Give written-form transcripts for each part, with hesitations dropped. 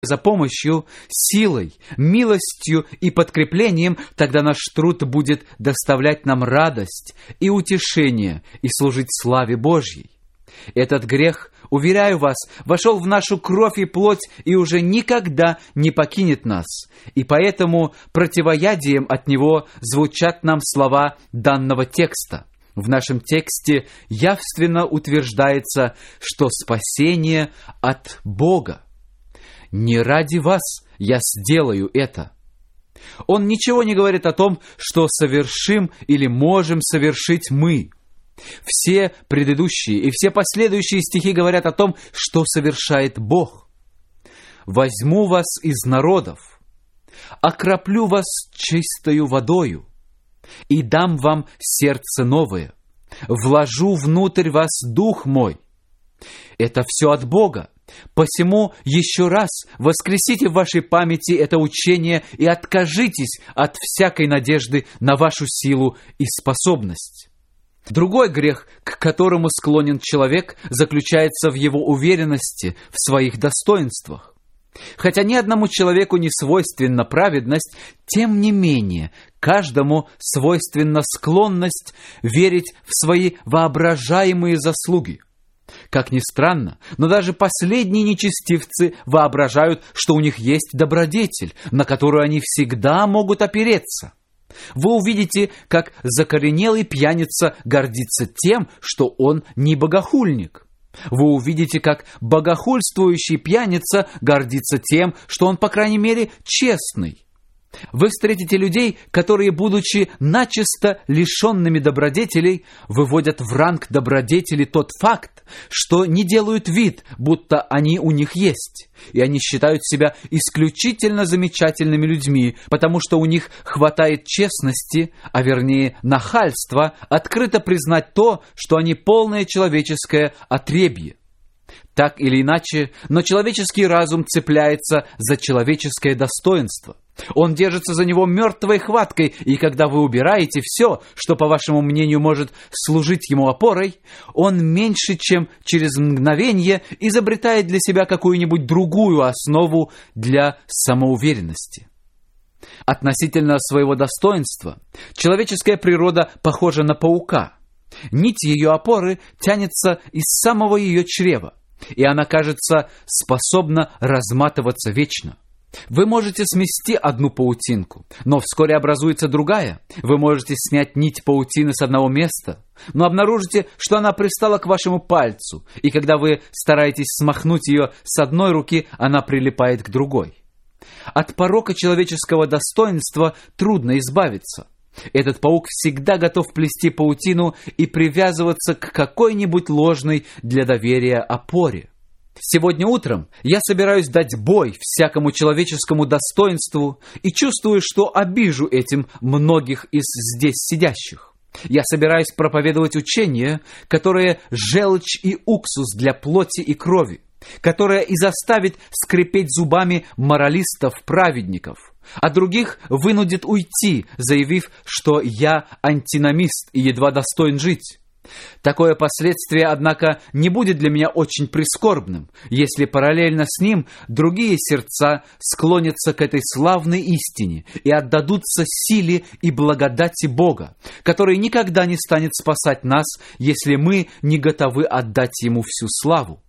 за помощью, силой, милостью и подкреплением, тогда наш труд будет доставлять нам радость и утешение и служить славе Божьей. Этот грех, уверяю вас, вошел в нашу кровь и плоть и уже никогда не покинет нас. И поэтому противоядием от него звучат нам слова данного текста. В нашем тексте явственно утверждается, что спасение от Бога. «Не ради вас я сделаю это». Он ничего не говорит о том, что совершим или можем совершить мы. Все предыдущие и все последующие стихи говорят о том, что совершает Бог. «Возьму вас из народов, окроплю вас чистою водою, и дам вам сердце новое, вложу внутрь вас дух мой». Это все от Бога. Посему еще раз воскресите в вашей памяти это учение и откажитесь от всякой надежды на вашу силу и способность. Другой грех, к которому склонен человек, заключается в его уверенности в своих достоинствах. Хотя ни одному человеку не свойственна праведность, тем не менее каждому свойственна склонность верить в свои воображаемые заслуги. Как ни странно, но даже последние нечестивцы воображают, что у них есть добродетель, на которую они всегда могут опереться. Вы увидите, как закоренелый пьяница гордится тем, что он не богохульник. Вы увидите, как богохульствующий пьяница гордится тем, что он, по крайней мере, честный. Вы встретите людей, которые, будучи начисто лишенными добродетелей, выводят в ранг добродетели тот факт, что не делают вид, будто они у них есть, и они считают себя исключительно замечательными людьми, потому что у них хватает честности, а вернее нахальства, открыто признать то, что они полное человеческое отребье. Так или иначе, но человеческий разум цепляется за человеческое достоинство. Он держится за него мертвой хваткой, и когда вы убираете все, что, по вашему мнению, может служить ему опорой, он меньше чем через мгновение изобретает для себя какую-нибудь другую основу для самоуверенности. Относительно своего достоинства человеческая природа похожа на паука. Нить ее опоры тянется из самого ее чрева, и она, кажется, способна разматываться вечно. Вы можете смести одну паутинку, но вскоре образуется другая. Вы можете снять нить паутины с одного места, но обнаружите, что она пристала к вашему пальцу, и когда вы стараетесь смахнуть ее с одной руки, она прилипает к другой. От порока человеческого достоинства трудно избавиться. Этот паук всегда готов плести паутину и привязываться к какой-нибудь ложной для доверия опоре. Сегодня утром я собираюсь дать бой всякому человеческому достоинству и чувствую, что обижу этим многих из здесь сидящих. Я собираюсь проповедовать учение, которое желчь и уксус для плоти и крови, которое и заставит скрипеть зубами моралистов-праведников, а других вынудит уйти, заявив, что я антиномист и едва достоин жить. Такое последствие, однако, не будет для меня очень прискорбным, если параллельно с ним другие сердца склонятся к этой славной истине и отдадутся силе и благодати Бога, который никогда не станет спасать нас, если мы не готовы отдать Ему всю славу.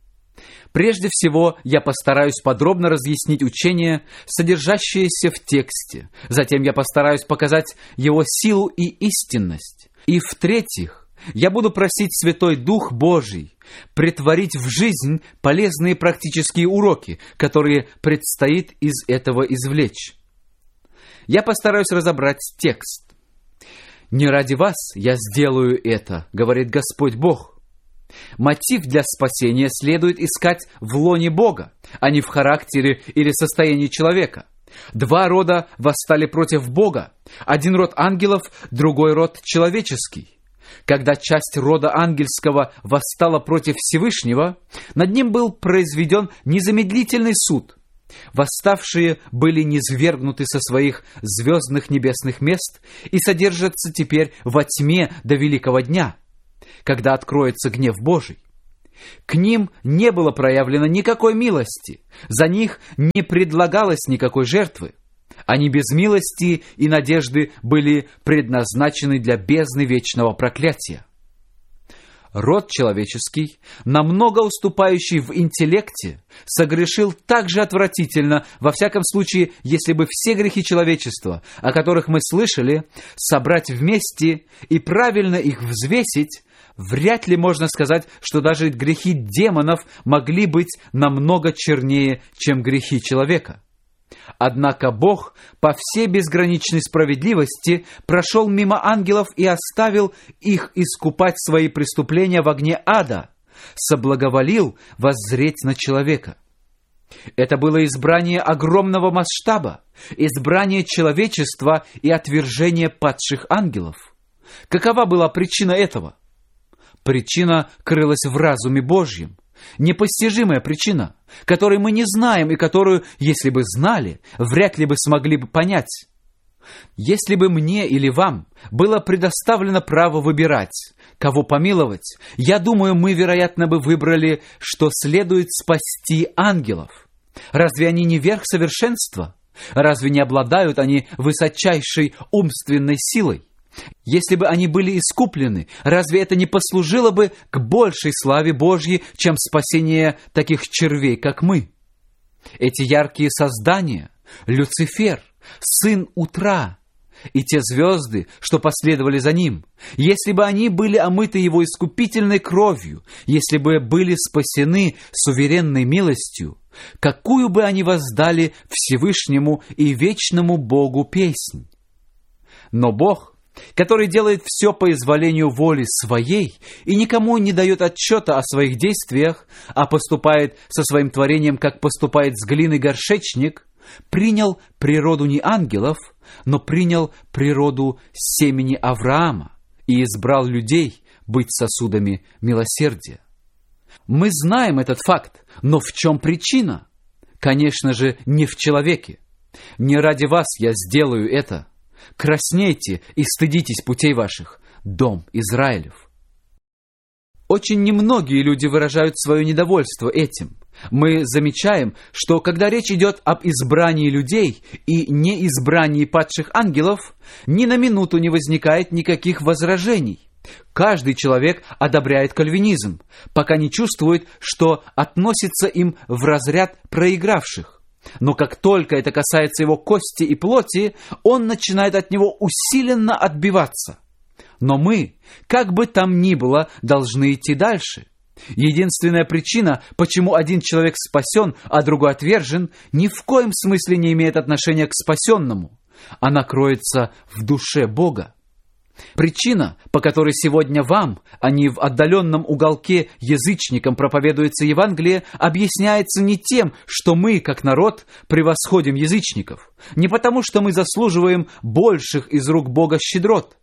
Прежде всего, я постараюсь подробно разъяснить учение, содержащееся в тексте. Затем я постараюсь показать его силу и истинность. И в-третьих, я буду просить Святой Дух Божий претворить в жизнь полезные практические уроки, которые предстоит из этого извлечь. Я постараюсь разобрать текст. «Не ради вас я сделаю это, — говорит Господь Бог». Мотив для спасения следует искать в лоне Бога, а не в характере или состоянии человека. Два рода восстали против Бога. Один род ангелов, другой род человеческий. Когда часть рода ангельского восстала против Всевышнего, над ним был произведен незамедлительный суд. Восставшие были низвергнуты со своих звездных небесных мест и содержатся теперь во тьме до великого дня, когда откроется гнев Божий. К ним не было проявлено никакой милости, за них не предлагалось никакой жертвы. Они без милости и надежды были предназначены для бездны вечного проклятия. Род человеческий, намного уступающий в интеллекте, согрешил так же отвратительно, во всяком случае, если бы все грехи человечества, о которых мы слышали, собрать вместе и правильно их взвесить, вряд ли можно сказать, что даже грехи демонов могли быть намного чернее, чем грехи человека. Однако Бог по всей безграничной справедливости прошел мимо ангелов и оставил их искупать свои преступления в огне ада, соблаговолил воззреть на человека. Это было избрание огромного масштаба, избрание человечества и отвержение падших ангелов. Какова была причина этого? Причина крылась в разуме Божьем. Непостижимая причина, которой мы не знаем и которую, если бы знали, вряд ли бы смогли бы понять. Если бы мне или вам было предоставлено право выбирать, кого помиловать, я думаю, мы, вероятно, бы выбрали, что следует спасти ангелов. Разве они не верх совершенства? Разве не обладают они высочайшей умственной силой? Если бы они были искуплены, разве это не послужило бы к большей славе Божьей, чем спасение таких червей, как мы? Эти яркие создания, Люцифер, сын утра, и те звезды, что последовали за ним, если бы они были омыты его искупительной кровью, если бы были спасены суверенной милостью, какую бы они воздали Всевышнему и вечному Богу песнь? Но Бог, который делает все по изволению воли своей и никому не дает отчета о своих действиях, а поступает со своим творением, как поступает с глиной горшечник, принял природу не ангелов, но принял природу семени Авраама и избрал людей быть сосудами милосердия. Мы знаем этот факт, но в чем причина? Конечно же, не в человеке. Не ради вас я сделаю это. Краснейте и стыдитесь путей ваших, дом Израилев. Очень немногие люди выражают свое недовольство этим. Мы замечаем, что когда речь идет об избрании людей и неизбрании падших ангелов, ни на минуту не возникает никаких возражений. Каждый человек одобряет кальвинизм, пока не чувствует, что относится им в разряд проигравших. Но как только это касается его кости и плоти, он начинает от него усиленно отбиваться. Но мы, как бы там ни было, должны идти дальше. Единственная причина, почему один человек спасен, а другой отвержен, ни в коем смысле не имеет отношения к спасенному. Она кроется в душе Бога. Причина, по которой сегодня вам, а не в отдаленном уголке язычникам проповедуется Евангелие, объясняется не тем, что мы, как народ, превосходим язычников, не потому, что мы заслуживаем больших из рук Бога щедрот.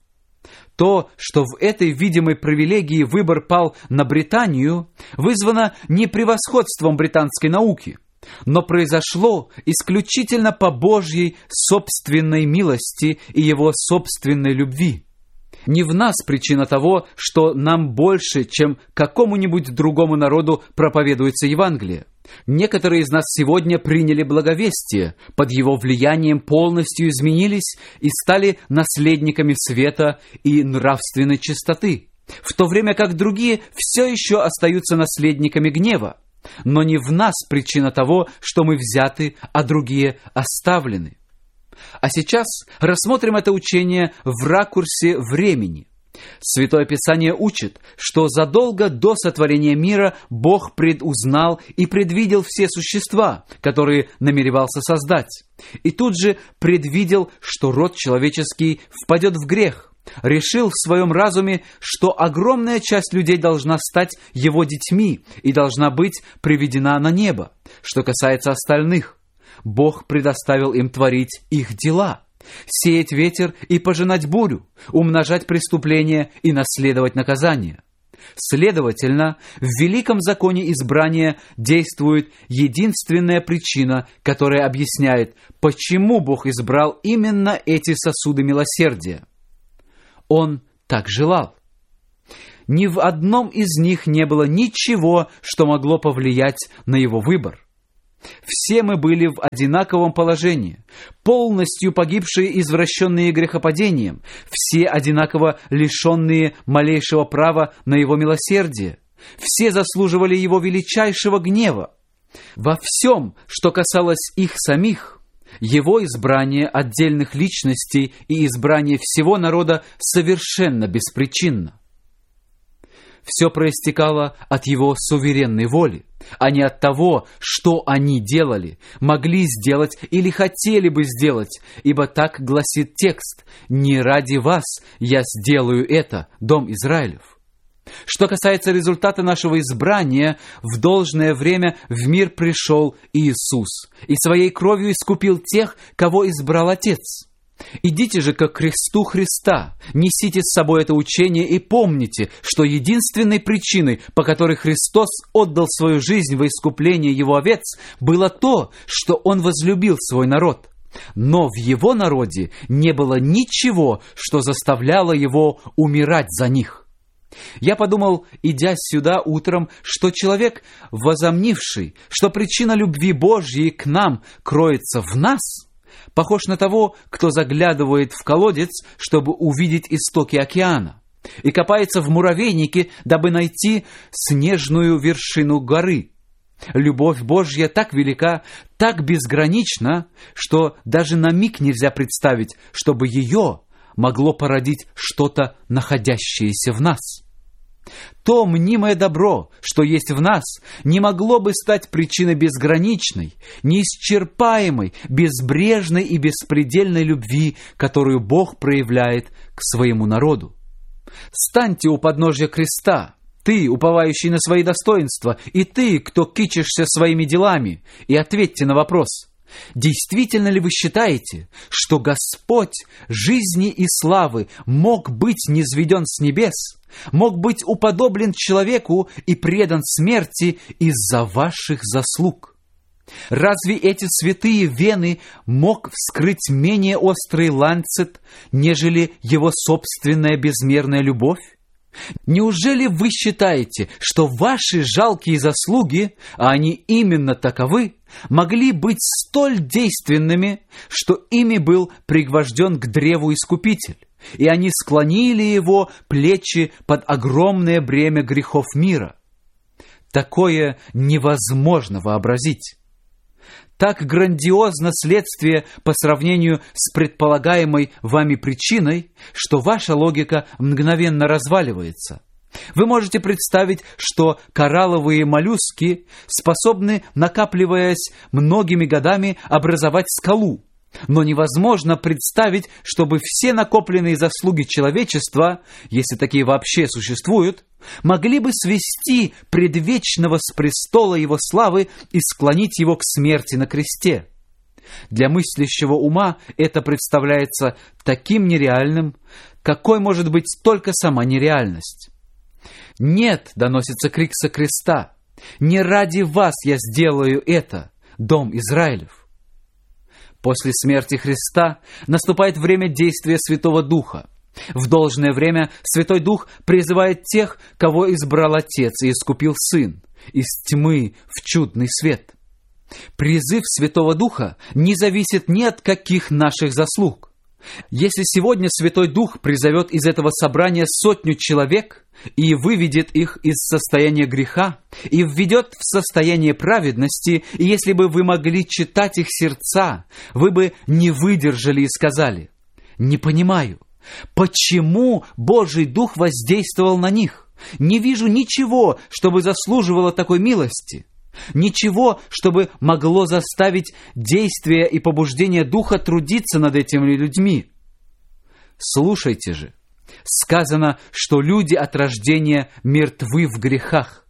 То, что в этой видимой привилегии выбор пал на Британию, вызвано не превосходством британской науки, но произошло исключительно по Божьей собственной милости и Его собственной любви. Не в нас причина того, что нам больше, чем какому-нибудь другому народу проповедуется Евангелие. Некоторые из нас сегодня приняли благовестие, под его влиянием полностью изменились и стали наследниками света и нравственной чистоты, в то время как другие все еще остаются наследниками гнева. Но не в нас причина того, что мы взяты, а другие оставлены. А сейчас рассмотрим это учение в ракурсе времени. Святое Писание учит, что задолго до сотворения мира Бог предузнал и предвидел все существа, которые намеревался создать. И тут же предвидел, что род человеческий впадет в грех. Решил в своем разуме, что огромная часть людей должна стать его детьми и должна быть приведена на небо. Что касается остальных, Бог предоставил им творить их дела, сеять ветер и пожинать бурю, умножать преступления и наследовать наказание. Следовательно, в великом законе избрания действует единственная причина, которая объясняет, почему Бог избрал именно эти сосуды милосердия. Он так желал. Ни в одном из них не было ничего, что могло повлиять на его выбор. Все мы были в одинаковом положении, полностью погибшие, извращенные грехопадением, все одинаково лишенные малейшего права на его милосердие, все заслуживали его величайшего гнева. Во всем, что касалось их самих, его избрание отдельных личностей и избрание всего народа совершенно беспричинно. Все проистекало от его суверенной воли, а не от того, что они делали, могли сделать или хотели бы сделать, ибо так гласит текст: «Не ради вас я сделаю это, дом Израилев». Что касается результата нашего избрания, в должное время в мир пришел Иисус и своей кровью искупил тех, кого избрал Отец. Идите же ко кресту Христа, несите с собой это учение и помните, что единственной причиной, по которой Христос отдал свою жизнь во искупление Его овец, было то, что Он возлюбил свой народ. Но в Его народе не было ничего, что заставляло Его умирать за них. Я подумал, идя сюда утром, что человек, возомнивший, что причина любви Божьей к нам кроется в нас, похож на того, кто заглядывает в колодец, чтобы увидеть истоки океана, и копается в муравейнике, дабы найти снежную вершину горы. Любовь Божья так велика, так безгранична, что даже на миг нельзя представить, чтобы ее могло породить что-то, находящееся в нас. То мнимое добро, что есть в нас, не могло бы стать причиной безграничной, неисчерпаемой, безбрежной и беспредельной любви, которую Бог проявляет к своему народу. Станьте у подножия креста, ты, уповающий на свои достоинства, и ты, кто кичишься своими делами, и ответьте на вопрос: действительно ли вы считаете, что Господь жизни и славы мог быть низведен с небес, мог быть уподоблен человеку и предан смерти из-за ваших заслуг? Разве эти святые вены мог вскрыть менее острый ланцет, нежели его собственная безмерная любовь? Неужели вы считаете, что ваши жалкие заслуги, а они именно таковы, могли быть столь действенными, что ими был пригвожден к древу Искупитель, и они склонили его плечи под огромное бремя грехов мира? Такое невозможно вообразить. Так грандиозно следствие по сравнению с предполагаемой вами причиной, что ваша логика мгновенно разваливается. Вы можете представить, что коралловые моллюски способны, накапливаясь многими годами, образовать скалу. Но невозможно представить, чтобы все накопленные заслуги человечества, если такие вообще существуют, могли бы свести предвечного с престола его славы и склонить его к смерти на кресте. Для мыслящего ума это представляется таким нереальным, какой может быть только сама нереальность. «Нет», — доносится крик со креста, — «не ради вас я сделаю это, дом Израилев». После смерти Христа наступает время действия Святого Духа. В должное время Святой Дух призывает тех, кого избрал Отец и искупил Сын, из тьмы в чудный свет. Призыв Святого Духа не зависит ни от каких наших заслуг. Если сегодня Святой Дух призовет из этого собрания 100 человек и выведет их из состояния греха, и введет в состояние праведности, и если бы вы могли читать их сердца, вы бы не выдержали и сказали: «Не понимаю, почему Божий Дух воздействовал на них? Не вижу ничего, чтобы заслуживало такой милости». Ничего, чтобы могло заставить действие и побуждение Духа трудиться над этими людьми. Слушайте же, сказано, что люди от рождения мертвы в грехах.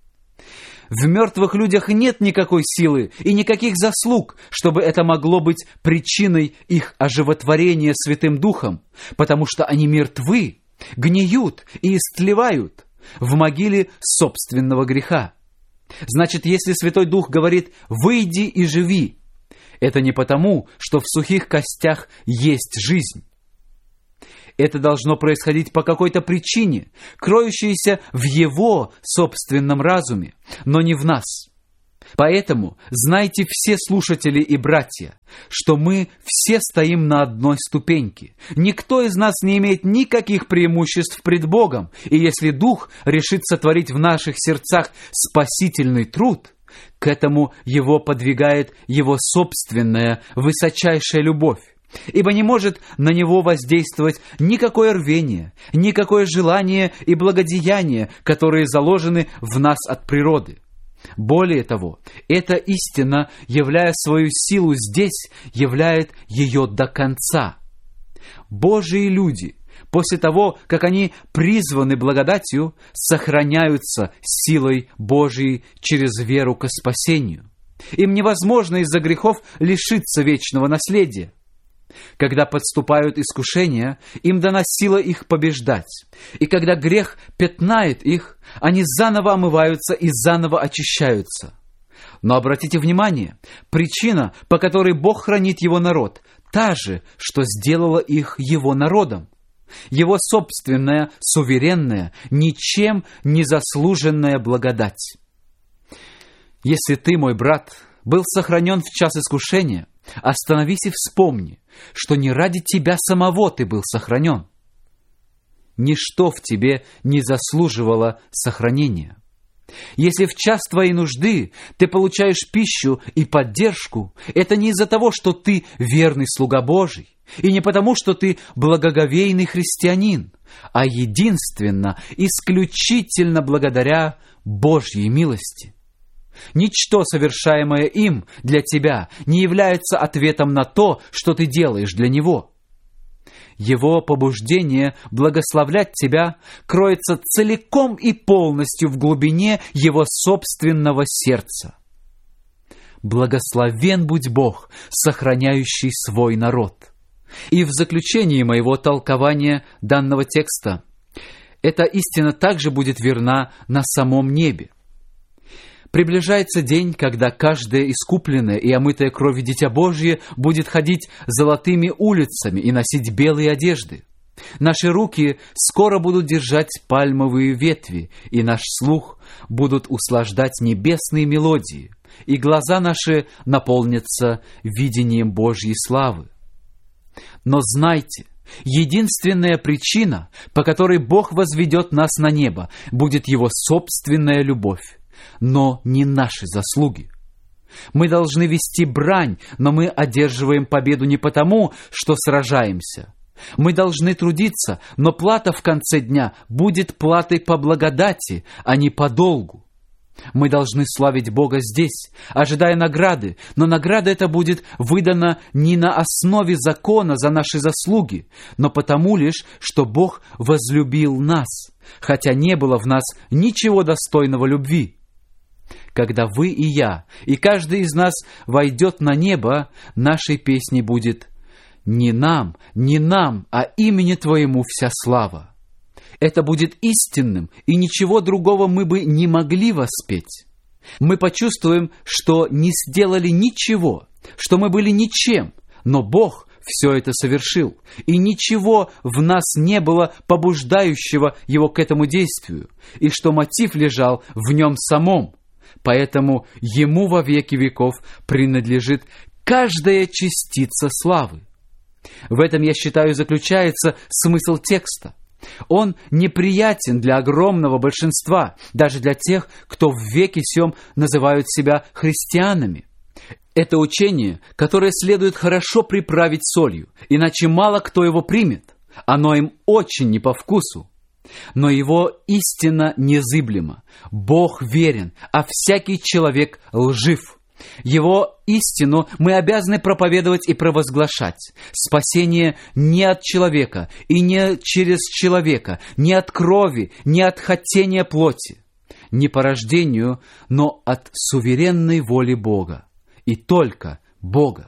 В мертвых людях нет никакой силы и никаких заслуг, чтобы это могло быть причиной их оживотворения Святым Духом, потому что они мертвы, гниют и истлевают в могиле собственного греха. Значит, если Святой Дух говорит «выйди и живи», это не потому, что в сухих костях есть жизнь. Это должно происходить по какой-то причине, кроющейся в Его собственном разуме, но не в нас. Поэтому знайте все слушатели и братья, что мы все стоим на одной ступеньке. Никто из нас не имеет никаких преимуществ пред Богом, и если Дух решит сотворить в наших сердцах спасительный труд, к этому его подвигает Его собственная высочайшая любовь. Ибо не может на него воздействовать никакое рвение, никакое желание и благодеяние, которые заложены в нас от природы. Более того, эта истина, являя свою силу здесь, являет ее до конца. Божьи люди, после того, как они призваны благодатью, сохраняются силой Божией через веру ко спасению. Им невозможно из-за грехов лишиться вечного наследия. Когда подступают искушения, им дана сила их побеждать. И когда грех пятнает их, они заново омываются и заново очищаются. Но обратите внимание, причина, по которой Бог хранит Его народ, та же, что сделала их Его народом. Его собственная, суверенная, ничем не заслуженная благодать. Если ты, мой брат, был сохранен в час искушения, остановись и вспомни, что не ради тебя самого ты был сохранен. Ничто в тебе не заслуживало сохранения. Если в час твоей нужды ты получаешь пищу и поддержку, это не из-за того, что ты верный слуга Божий, и не потому, что ты благоговейный христианин, а единственно, исключительно благодаря Божьей милости. Ничто, совершаемое им для тебя, не является ответом на то, что ты делаешь для него. Его побуждение благословлять тебя кроется целиком и полностью в глубине его собственного сердца. Благословен будь Бог, сохраняющий свой народ. И в заключении моего толкования данного текста эта истина также будет верна на самом небе. Приближается день, когда каждое искупленное и омытое кровью Дитя Божье будет ходить золотыми улицами и носить белые одежды. Наши руки скоро будут держать пальмовые ветви, и наш слух будут услаждать небесные мелодии, и глаза наши наполнятся видением Божьей славы. Но знайте, единственная причина, по которой Бог возведет нас на небо, будет Его собственная любовь, но не наши заслуги. Мы должны вести брань, но мы одерживаем победу не потому, что сражаемся. Мы должны трудиться, но плата в конце дня будет платой по благодати, а не по долгу. Мы должны славить Бога здесь, ожидая награды, но награда эта будет выдана не на основе закона за наши заслуги, но потому лишь, что Бог возлюбил нас, хотя не было в нас ничего достойного любви. Когда вы и я, и каждый из нас войдет на небо, нашей песней будет «Не нам, а имени Твоему вся слава». Это будет истинным, и ничего другого мы бы не могли воспеть. Мы почувствуем, что не сделали ничего, что мы были ничем, но Бог все это совершил, и ничего в нас не было побуждающего Его к этому действию, и что мотив лежал в Нем самом. Поэтому Ему во веки веков принадлежит каждая частица славы. В этом, я считаю, заключается смысл текста. Он неприятен для огромного большинства, даже для тех, кто в веке сем называют себя христианами. Это учение, которое следует хорошо приправить солью, иначе мало кто его примет. Оно им очень не по вкусу. Но его истина незыблема. Бог верен, а всякий человек лжив. Его истину мы обязаны проповедовать и провозглашать. Спасение не от человека и не через человека, не от крови, не от хотения плоти, не по рождению, но от суверенной воли Бога. И только Бога.